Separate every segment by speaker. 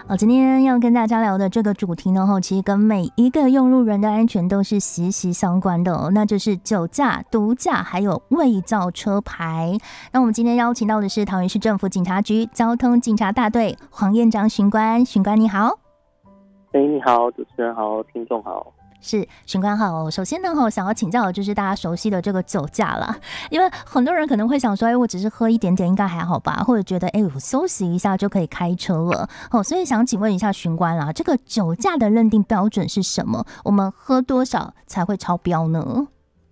Speaker 1: 今天要跟大家聊的这个主题呢，其实跟每一个用路人的安全都是息息相关的哦，那就是酒驾、毒驾还有伪造车牌。那我们今天邀请到的是桃园市政府警察局交通警察大队黄彦章巡官，巡官你好。
Speaker 2: 你好，主持人好，听众好。
Speaker 1: 是巡官好，首先呢，想要请教的就是大家熟悉的这个酒驾啦，因为很多人可能会想说，我只是喝一点点应该还好吧，或者觉得我休息一下就可以开车了，所以想请问一下巡官啦，这个酒驾的认定标准是什么？我们喝多少才会超标呢？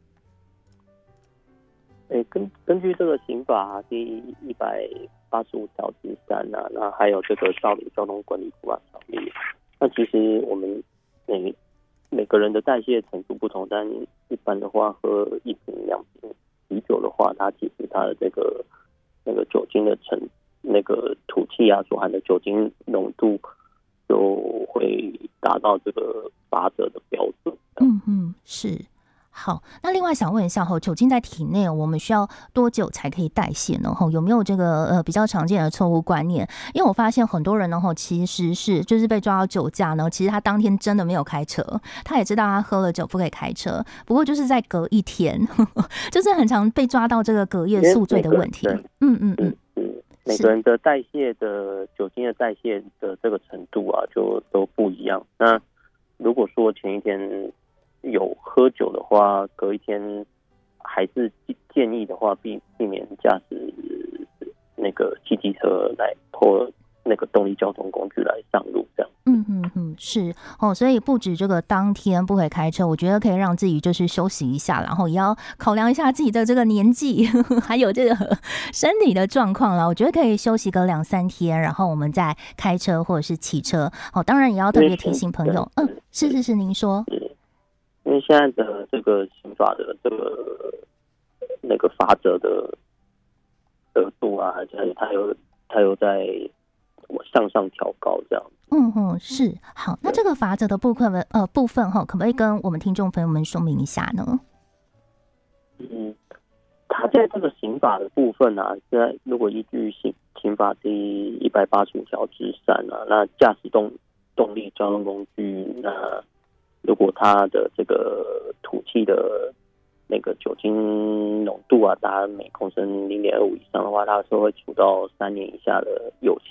Speaker 2: 根据这个刑法第185条之3啊，那还有这个《道路交通管理处罚条例》，那其实我们每个人的代谢程度不同，但一般的话，喝1瓶2瓶啤酒的话，它其实它的这个酒精的那个吐气啊所含的酒精浓度就会达到这个罚则的标准。
Speaker 1: 是。好，那另外想问一下酒精在体内我们需要多久才可以代谢呢？有没有这个比较常见的错误观念？因为我发现很多人呢其实是就是被抓到酒驾呢，其实他当天真的没有开车，他也知道他喝了酒不可以开车，不过就是在隔一天就是很常被抓到这个隔夜宿醉的问题。
Speaker 2: 每个人的代谢的酒精的代谢的这个程度啊，就都不一样。那如果说前一天有喝酒的话，隔一天还是建议的话，避免驾驶那个汽机车来或那个动力交通工具来上路这样。
Speaker 1: 是所以不止这个当天不可以开车，我觉得可以让自己就是休息一下，然后也要考量一下自己的这个年纪还有这个身体的状况啦。我觉得可以休息个2-3天，然后我们再开车或者是骑车。当然也要特别提醒朋友，是您说。
Speaker 2: 因为现在的这个刑法的这个那个罚则的额度啊，它有在向上调高这样。
Speaker 1: 是。好，那这个罚则的部分可不可以跟我们听众朋友们说明一下呢？
Speaker 2: 它在这个刑法的部分啊，现在如果依据刑法第185条之3啊，那驾驶动力交通工具，那如果它的这个吐气的那个酒精浓度啊达每公升0.25以上的话，它是会处到3年以下的有期